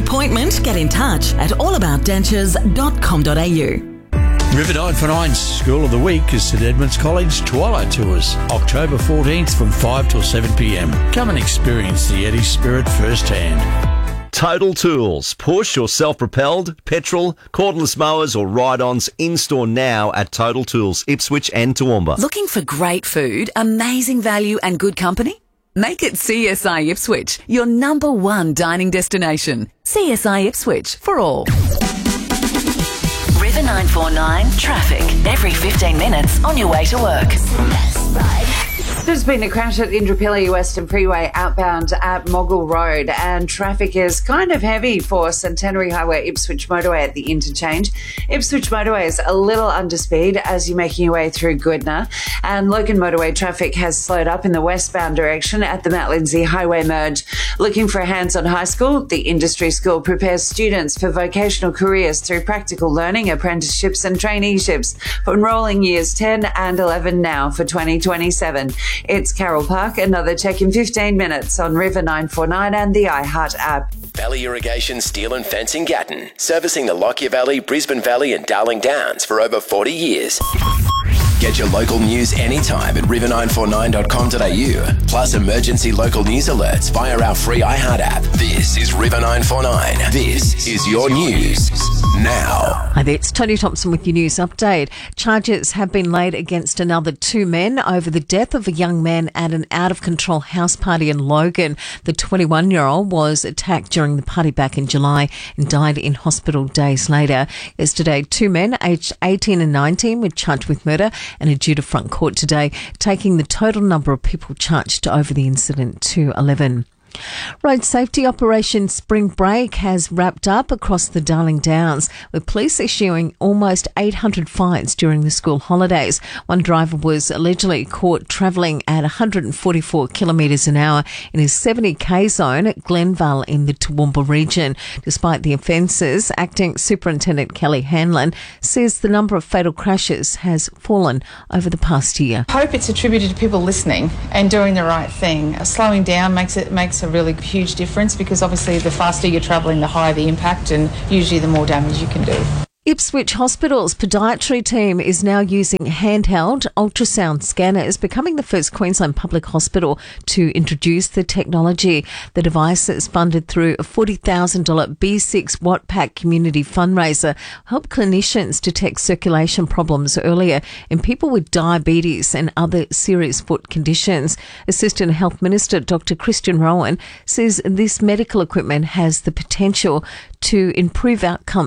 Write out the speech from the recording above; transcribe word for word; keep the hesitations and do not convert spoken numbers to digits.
appointment, get in touch at allaboutdentures dot com dot a u. River nine four nine's School of the Week is St Edmunds College Twilight Tours, October fourteenth from five till seven p m. Come and experience the Eddie spirit firsthand. Total Tools. Push or self-propelled, petrol, cordless mowers or ride-ons in-store now at Total Tools, Ipswich and Toowoomba. Looking for great food, amazing value and good company? Make it C S I Ipswich, your number one dining destination. C S I Ipswich for all. River nine four nine traffic. Every fifteen minutes on your way to work. There's been a crash at Indooroopilly Western Freeway outbound at Moggle Road, and traffic is kind of heavy for Centenary Highway Ipswich Motorway at the interchange. Ipswich Motorway is a little under speed as you're making your way through Goodna, and Logan Motorway traffic has slowed up in the westbound direction at the Mount Lindsay Highway merge. Looking for a hands-on high school? The Industry School prepares students for vocational careers through practical learning, apprenticeships and traineeships for enrolling years ten and eleven now for twenty twenty-seven. It's Carol Park. Another check in fifteen minutes on River nine four nine and the iHeart app. Valley Irrigation Steel and Fencing Gatton, servicing the Lockyer Valley, Brisbane Valley and Darling Downs for over forty years. Get your local news anytime at river nine four nine dot com dot a u, plus emergency local news alerts via our free iHeart app. This is River nine four nine. This is your news now. Hi there, it's Tony Thompson with your news update. Charges have been laid against another two men over the death of a young man at an out-of-control house party in Logan. The twenty-one-year-old was attacked during the party back in July and died in hospital days later. Yesterday, two men aged eighteen and nineteen were charged with murder and are due to front court today, taking the total number of people charged over the incident to eleven. Road safety operation Spring Break has wrapped up across the Darling Downs, with police issuing almost eight hundred fines during the school holidays. One driver was allegedly caught travelling at one hundred forty-four kilometres an hour in his seventy k zone at Glenvale in the Toowoomba region. Despite the offences, Acting Superintendent Kelly Hanlon says the number of fatal crashes has fallen over the past year. I hope it's attributed to people listening and doing the right thing. Slowing down makes it makes a really huge difference, because obviously the faster you're travelling, the higher the impact and usually the more damage you can do. Ipswich Hospital's podiatry team is now using handheld ultrasound scanners, becoming the first Queensland public hospital to introduce the technology. The device is funded through a forty thousand dollars B six Wattpack community fundraiser, help clinicians detect circulation problems earlier in people with diabetes and other serious foot conditions. Assistant Health Minister Doctor Christian Rowan says this medical equipment has the potential to improve outcomes